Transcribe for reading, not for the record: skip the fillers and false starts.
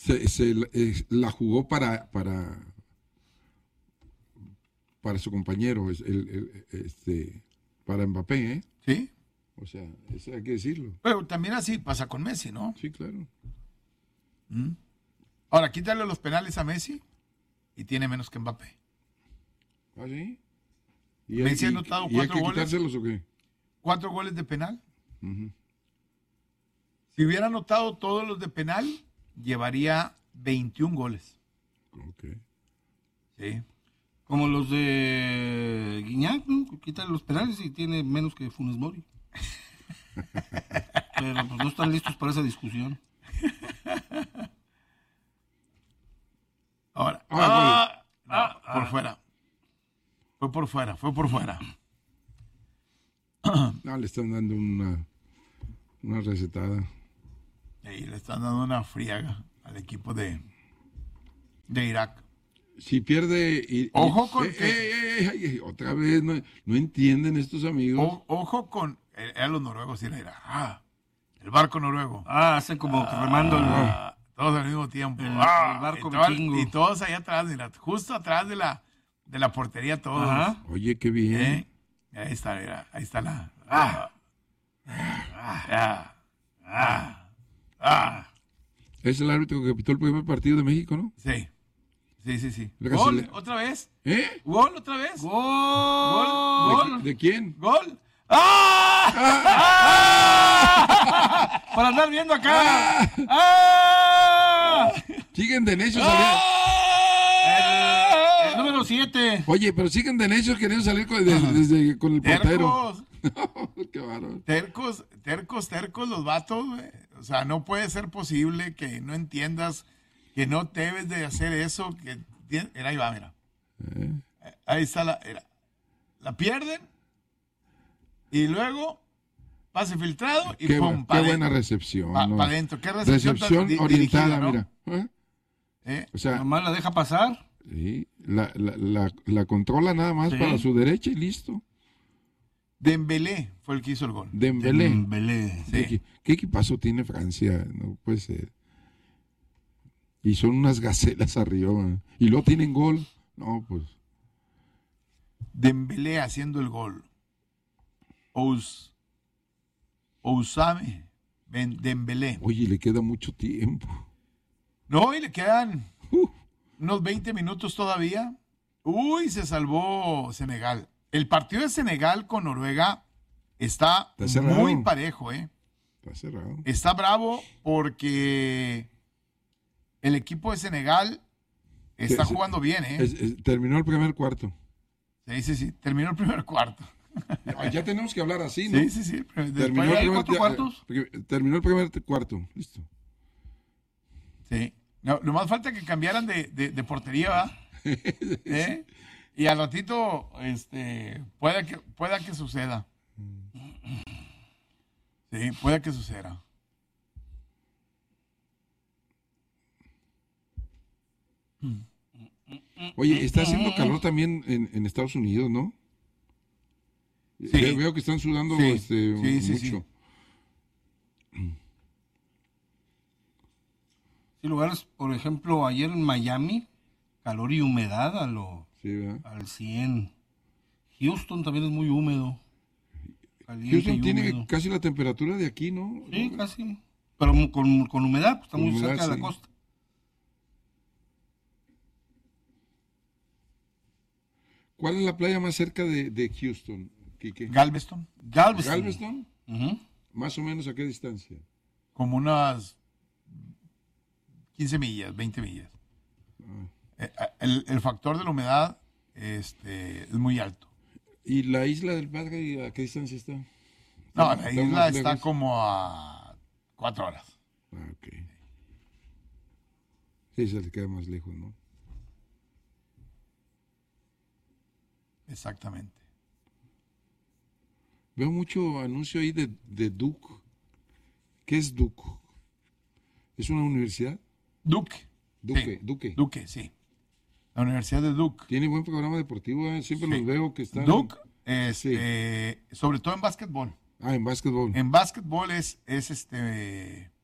la jugó para su compañero, para Mbappé, ¿eh? Sí. O sea, eso hay que decirlo. Pero también así pasa con Messi, ¿no? Sí, claro. Ahora, quítale los penales a Messi y tiene menos que Mbappé. ¿Ah, sí? Messi ha anotado 4 ¿Y hay que goles? quitárselos o qué? 4 goles de penal. Si hubiera anotado todos los de penal, llevaría 21 goles. Ok. Sí. Como los de Guiñac, ¿no? Quítale los penales y tiene menos que Funes Mori. Pero pues no están listos para esa discusión. Ahora. Por fuera. Fue por fuera. No, le están dando una recetada. Y le están dando una friaga al equipo de Irak. Si pierde... Ojo con otra vez, no entienden estos amigos. Ojo con... Eran los noruegos, era el barco noruego. Hacen como remando todos al mismo tiempo. el barco vikingo. Y todos allá atrás, justo atrás de la portería, todos. Ajá. Oye, qué bien. Ahí está, mira, ahí está la... Es el árbitro que pitó el primer partido de México, ¿no? Sí. La ¿Gol casile- otra vez? ¿Eh? ¿Gol otra vez? ¡Gol! ¿De quién? ¿Gol? Para andar viendo acá. Siguen de necios saliendo. El número 7. Oye, pero siguen de necios queriendo salir con el portero. Qué bárbaro. Tercos los vatos, güey. O sea, no puede ser posible que no entiendas que no debes de hacer eso. Mira, ahí va, mira. Ahí está la pierden y luego pase filtrado y Qué pum, buena recepción. Para ¿no? adentro. ¿Qué recepción tan orientada, dirigida, ¿no? mira. O sea, Nomás la deja pasar. sí, la controla nada más para su derecha y listo. Dembélé fue el que hizo el gol. Dembélé. Sí. ¿Qué equipazo tiene Francia? No puede ser. Y son unas gacelas arriba. Man. Y luego tienen gol. No, pues. Dembélé haciendo el gol. Ousame Dembélé. Oye, le queda mucho tiempo. No, y le quedan unos 20 minutos todavía. Uy, se salvó Senegal. El partido de Senegal con Noruega está muy parejo, ¿eh? Está cerrado. Está bravo porque el equipo de Senegal está jugando bien, ¿eh? Terminó el primer cuarto. Sí. Terminó el primer cuarto. Ya tenemos que hablar así, ¿no? Sí. Terminó el ¿Cuatro cuartos? Terminó el primer cuarto. Listo. Sí. No, nomás falta que cambiaran de portería, ¿va? ¿Eh? Y al ratito, pueda que suceda. Sí, puede que suceda. Oye, está haciendo calor también en Estados Unidos, ¿no? Sí. Veo que están sudando Sí, mucho. Sí, lugares, por ejemplo, ayer en Miami, calor y humedad Sí, ¿verdad? al 100. Houston también es muy húmedo. Caliente Houston y tiene húmedo. casi la temperatura de aquí, ¿no? Sí, casi. Pero con humedad, pues está Con muy humedad, cerca de la sí. costa. ¿Cuál es la playa más cerca de Houston, Quique? Galveston. ¿Galveston? Ujú. ¿Más o menos a qué distancia? Como unas 15 millas, 20 millas. El factor de la humedad es muy alto. ¿Y la isla del Padre a qué distancia está? No, la isla más está lejos? como a 4 horas. Ah, ok. Sí, se le queda más lejos, ¿no? Exactamente. Veo mucho anuncio ahí de Duke. ¿Qué es Duke? ¿Es una universidad? Duque. Duque, Sí. Duque. Duque, sí. La Universidad de Duke. Tiene buen programa deportivo, ¿eh? Siempre Sí. los veo que están... Duke, Sí. sobre todo en básquetbol. En básquetbol. En básquetbol es